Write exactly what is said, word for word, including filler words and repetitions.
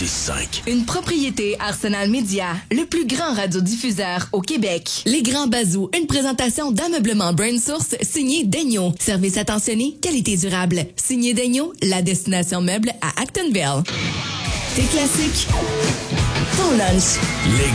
six cinq. Une propriété Arsenal Média, le plus grand radiodiffuseur au Québec. Les Grands Bazous, une présentation d'ameublement Brain Source, signé Daigneault. Service attentionné, qualité durable. Signé Daigneault, la destination meuble à Actonville. T'es classique. Ton lunch. Les